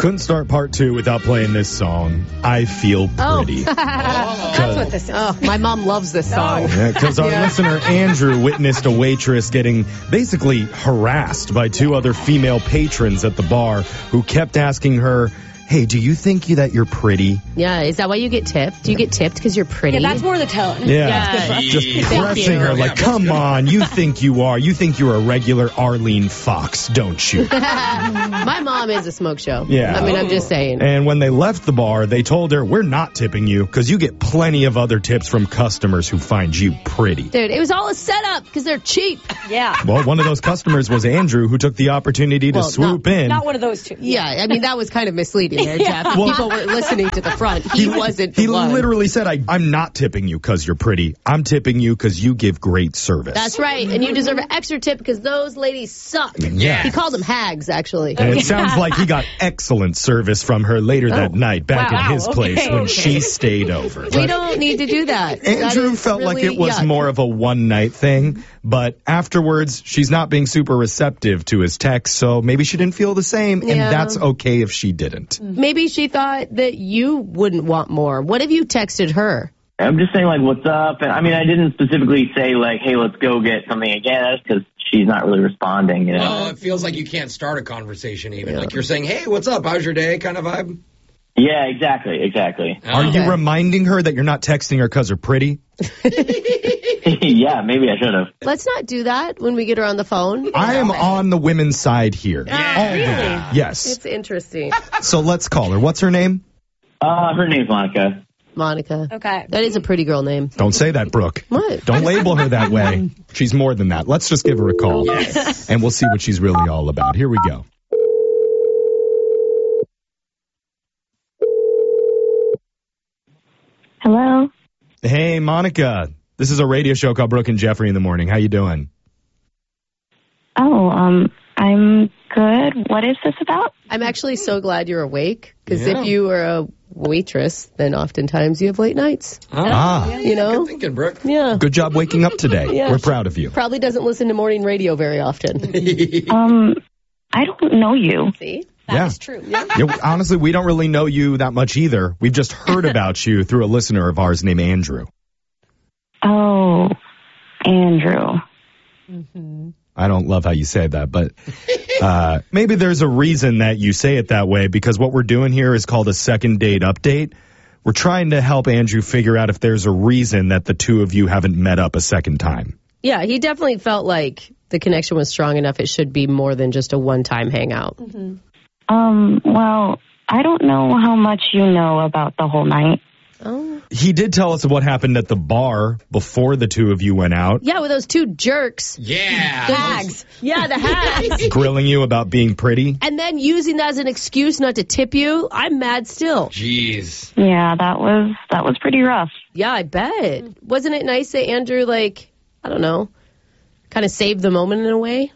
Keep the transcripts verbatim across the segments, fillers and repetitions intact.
Couldn't start part two without playing this song, I Feel Pretty. Oh. That's what this is. Oh, my mom loves this song. Because yeah, our Yeah. listener, Andrew, witnessed a waitress getting basically harassed by two other female patrons at the bar who kept asking her, hey, do you think you, that you're pretty? Yeah, is that why you get tipped? Do you get tipped because you're pretty? Yeah, that's more the tone. Yeah. Yeah. Just Thank pressing you. her like, come on, you think you are. You think you're a regular Arlene Fox, don't you? My mom is a smoke show. Yeah. I mean, I'm just saying. And when they left the bar, they told her, we're not tipping you because you get plenty of other tips from customers who find you pretty. Dude, it was all a setup because they're cheap. Yeah. Well, one of those customers was Andrew, who took the opportunity to Well, swoop not- in. Not one of those two. Yeah, I mean, that was kind of misleading there, Jeff. Yeah. People were listening to the front. He, wasn't the He one. literally said, I, I'm not tipping you because you're pretty. I'm tipping you because you give great service. That's right, and you deserve an extra tip because those ladies suck. Yeah. He called them hags, actually. And it sounds like he got excellent service from her later that night back Wow, at his okay, place when okay. she stayed over. We But don't need to do that. That Andrew is felt like really it was yuck. more of a one-night thing, but afterwards, she's not being super receptive to his text, so maybe she didn't feel the same, and Yeah. that's okay if she didn't. Maybe she thought that you wouldn't want more. What if you texted her? I'm just saying, like, what's up? And I mean, I didn't specifically say, like, hey, let's go get something again. That's because she's not really responding, you know? Well, it feels like you can't start a conversation even. Like you're saying, hey, what's up? How's your day? Kind of vibe. Yeah, exactly, exactly. Are Okay. you reminding her that you're not texting her because her pretty? Yeah, maybe I should have. Let's not do that when we get her on the phone. I am on the women's side here. Yeah. All the way. Yes. It's interesting. So let's call her. What's her name? Uh, her name's Monica. Monica. Okay. That is a pretty girl name. Don't say that, Brooke. What? Don't label her that way. She's more than that. Let's just give her a call. Yes. And we'll see what she's really all about. Here we go. Hello. Hey, Monica. This is a radio show called Brooke and Jeffrey in the Morning. How you doing? Oh, um, I'm good. What is this about? I'm actually so glad you're awake because Yeah. if you were a waitress, then oftentimes you have late nights. Ah, You know? Good thinking, Brooke. Yeah. good job waking up today. Yeah. We're proud of you. Probably doesn't listen to morning radio very often. Um, I don't know you. See? That Yeah. is true. Yeah, honestly, we don't really know you that much either. We've just heard about you through a listener of ours named Andrew. Oh, Andrew. I don't love how you say that, but uh, maybe there's a reason that you say it that way, because what we're doing here is called a second date update. We're trying to help Andrew figure out if there's a reason that the two of you haven't met up a second time. Yeah, he definitely felt like the connection was strong enough. It should be more than just a one-time hangout. Um, well, I don't know how much you know about the whole night. Oh. He did tell us what happened at the bar before the two of you went out, Yeah, with those two jerks. Yeah. The hags. Yeah, the hags. grilling you about being pretty. And then using that as an excuse not to tip you. I'm mad still. Jeez. Yeah, that was that was pretty rough. Yeah, I bet. Wasn't it nice that Andrew, like, I don't know, kind of saved the moment in a way?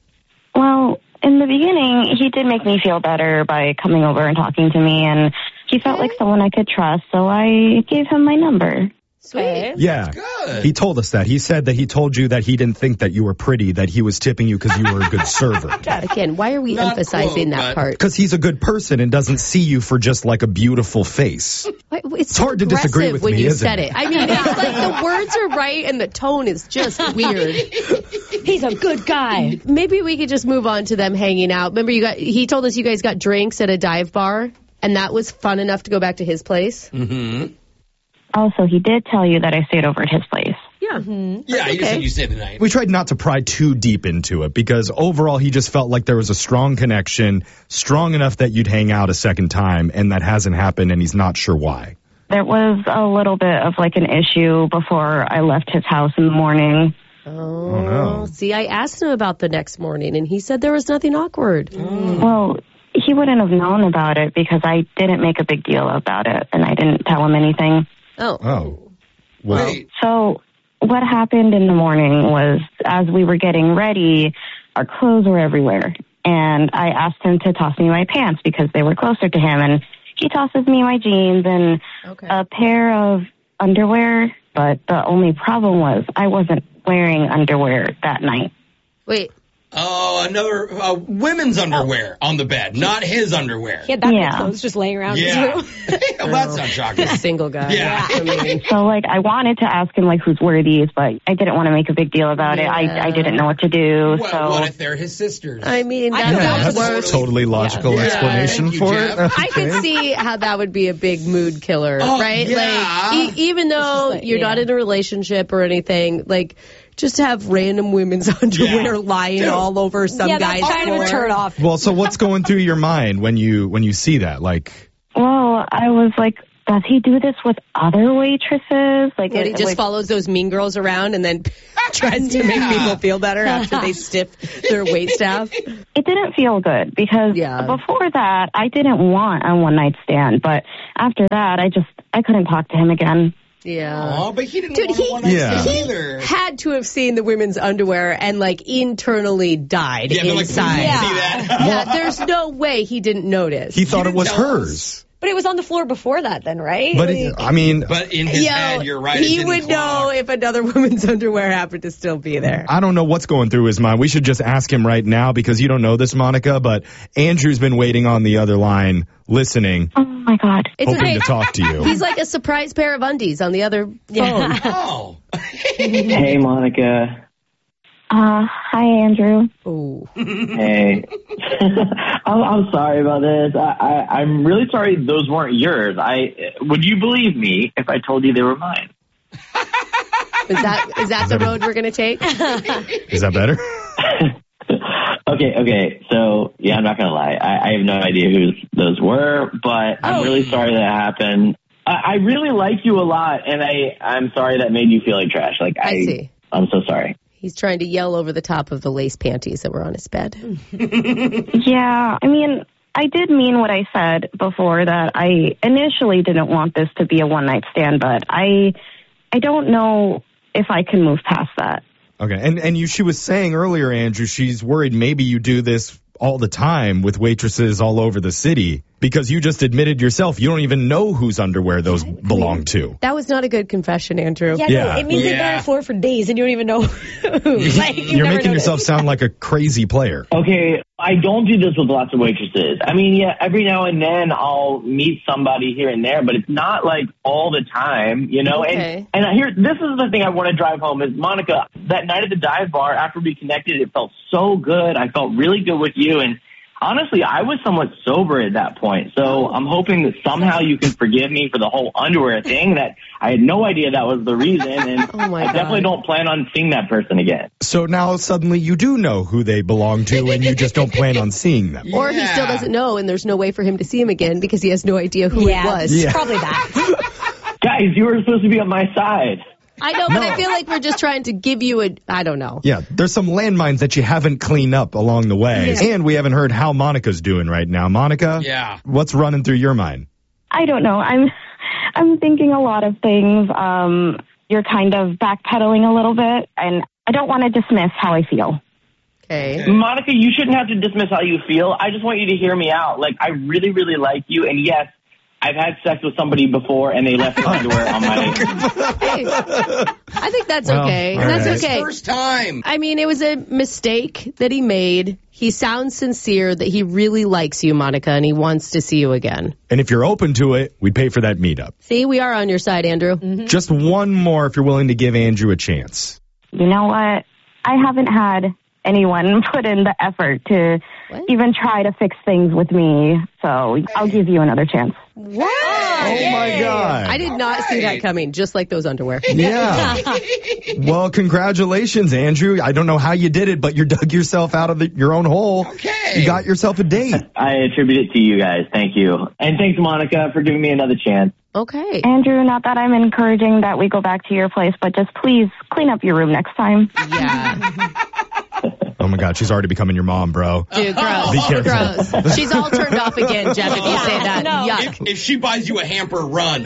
Well, in the beginning, he did make me feel better by coming over and talking to me, and he felt like someone I could trust, so I gave him my number. Sweet. Yeah, Good. he told us that. He said that he told you that he didn't think that you were pretty, that he was tipping you because you were a good server. Again, why are we Not emphasizing quote, that but- part? Because he's a good person and doesn't see you for just like a beautiful face. Why- It's, so hard to disagree aggressive with when me, you isn't said it? it. I mean, it's like the words are right and the tone is just weird. He's a good guy. Maybe we could just move on to them hanging out. Remember, you got he told us you guys got drinks at a dive bar, and that was fun enough to go back to his place. Mm-hmm. Also, he did tell you that I stayed over at his place. Yeah. Yeah, you just okay. said you stayed the night. We tried not to pry too deep into it because overall he just felt like there was a strong connection, strong enough that you'd hang out a second time, and that hasn't happened, and he's not sure why. There was a little bit of like an issue before I left his house in the morning. Oh, no. See, I asked him about the next morning, and he said there was nothing awkward. Well, he wouldn't have known about it because I didn't make a big deal about it, and I didn't tell him anything. Oh. Oh. Well, Wait. So what happened in the morning was, as we were getting ready, our clothes were everywhere. And I asked him to toss me my pants because they were closer to him. And he tosses me my jeans and Okay. a pair of underwear. But the only problem was I wasn't wearing underwear that night. Wait, Oh, another uh, women's underwear on the bed, not his underwear. He had that many Yeah. clothes just laying around Yeah. his room. Well, that's not shocking. Single guy. Yeah. I mean, So, like, I wanted to ask him, like, whose were these, but I didn't want to make a big deal about it. I, I didn't know what to do, Well, so... what if they're his sisters? I mean, I that, think Yeah, that's that's worse. a totally logical Yeah. explanation Thank you, for Jeff. it. I could Okay. see how that would be a big mood killer, Oh, right? yeah. Like, e- even though like- you're not yeah. in a relationship or anything, like, just to have random women's underwear Yeah. lying Dude. all over some yeah, guy's that's kind of floor. a turn off. Well, so what's going through your mind when you when you see that? Like, Well, I was like, does he do this with other waitresses? Like, When he it- just like, follows those mean girls around and then tries to make Yeah. people feel better after they stiff their wait staff. it didn't feel good because Yeah. before that, I didn't want a one night stand. But after that, I just, I couldn't talk to him again. Yeah. Aw, but he didn't Dude, want he- a one-night Yeah. stand He either. had to have seen the women's underwear and like internally died Yeah, they're like, inside. "Please Yeah. see that." Yeah, there's no way he didn't notice. he thought it didn't was tell us. hers. But it was on the floor before that then, right? But, Like- it, I mean, But in his Yo, head, you're right. it he didn't would clock. know if another woman's underwear happened to still be there. I don't know what's going through his mind. We should just ask him right now because you don't know this, Monica, but Andrew's been waiting on the other line, listening, Oh my God. It's hoping okay. to talk to you. He's like a surprise pair of undies on the other phone. Yeah. Oh. Hey, Monica. Uh, hi, Andrew. Ooh. Hey. I'm, I'm sorry about this. I, I, I'm really sorry those weren't yours. I would you believe me if I told you they were mine? Is that is that the road we're gonna take? Is that better? Okay, okay. So, yeah, I'm not going to lie. I, I have no idea who those were, but I'm Oh. really sorry that happened. I, I really like you a lot, and I, I'm sorry that made you feel like trash. Like, I, I see. I'm so sorry. He's trying to yell over the top of the lace panties that were on his bed. Yeah, I mean, I did mean what I said before that I initially didn't want this to be a one night stand, but I, I don't know if I can move past that. Okay, and and you, she was saying earlier, Andrew, she's worried maybe you do this all the time with waitresses all over the city because you just admitted yourself you don't even know whose underwear those belong to. That was not a good confession, Andrew. Yeah, Yeah. No, it means they've been on Yeah. the floor for days and you don't even know who. Like, you've You're never making noticed. yourself sound like a crazy player. Okay, I don't do this with lots of waitresses. I mean, yeah, every now and then I'll meet somebody here and there, but it's not like all the time, you know? Okay. And, and I hear, this is the thing I want to drive home is, Monica, that night at the dive bar, after we connected, it felt so good. I felt really good with you. And honestly, I was somewhat sober at that point. So I'm hoping that somehow you can forgive me for the whole underwear thing that I had no idea that was the reason. And Oh, my I definitely God. don't plan on seeing that person again. So now suddenly you do know who they belong to and you just don't plan on seeing them. Or he still Yeah. doesn't know, and there's no way for him to see him again because he has no idea who Yeah, it was. Yeah. probably that. Guys, you were supposed to be on my side. I know, but No. I feel like we're just trying to give you a, I don't know. Yeah, there's some landmines that you haven't cleaned up along the way. And we haven't heard how Monica's doing right now. Monica, Yeah. what's running through your mind? I don't know. I'm, I'm thinking a lot of things. Um, you're kind of backpedaling a little bit, and I don't want to dismiss how I feel. Okay. Monica, you shouldn't have to dismiss how you feel. I just want you to hear me out. Like, I really, really like you. And yes, I've had sex with somebody before and they left their underwear on my... Hey, I think that's Well, okay. all That's right. His okay. first time. I mean, it was a mistake that he made. He sounds sincere that he really likes you, Monica, and he wants to see you again. And if you're open to it, we'd pay for that meetup. See, we are on your side, Andrew. Just one more if you're willing to give Andrew a chance. You know what? I haven't had anyone put in the effort to What? even try to fix things with me, so I'll give you another chance. What? Oh, my God. I did not see that coming, just like those underwear. Yeah. Well, congratulations, Andrew. I don't know how you did it, but you dug yourself out of the, your own hole. Okay. You got yourself a date. I attribute it to you guys. Thank you. And thanks, Monica, for giving me another chance. Okay. Andrew, not that I'm encouraging that we go back to your place, but just please clean up your room next time. Yeah. Oh, my God. She's already becoming your mom, bro. Dude, gross. Be careful. Gross. She's all turned off again, Jeff, if you say that. No. Yuck. If, if she buys you a hamper, run.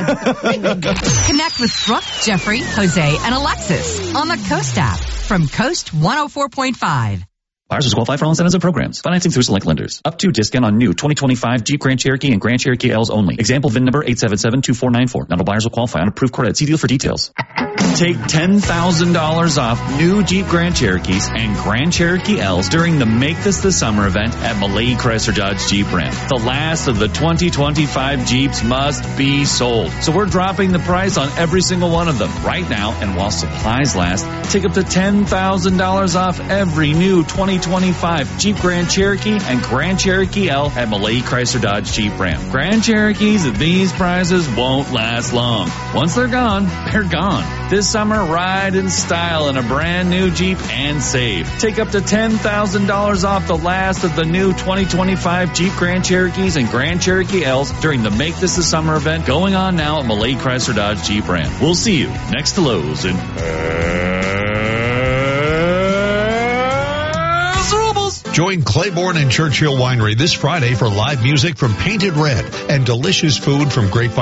Connect with Brooke, Jeffrey, Jose, and Alexis on the Coast app from Coast one oh four point five. Buyers must qualify for all incentives and programs. Financing through select lenders. Up to discount on new twenty twenty-five Jeep Grand Cherokee and Grand Cherokee L's only. Example V I N number eight seven seven two four nine four. Not all buyers will qualify on approved credit. See deal for details. Take ten thousand dollars off new Jeep Grand Cherokees and Grand Cherokee L's during the Make This the Summer event at Malay Chrysler Dodge Jeep Ram. The last of the twenty twenty-five Jeeps must be sold. So we're dropping the price on every single one of them right now, and while supplies last, take up to ten thousand dollars off every new twenty twenty-five Jeep Grand Cherokee and Grand Cherokee L at Malay Chrysler Dodge Jeep Ram. Grand Cherokees at these prices won't last long. Once they're gone, they're gone. This summer, ride in style in a brand new Jeep and save. Take up to ten thousand dollars off the last of the new twenty twenty-five Jeep Grand Cherokees and Grand Cherokee L's during the Make This the Summer event going on now at Malay Chrysler Dodge Jeep Ram. We'll see you next to Lowe's in Join Claiborne and Churchill Winery this Friday for live music from Painted Red and delicious food from Grapevine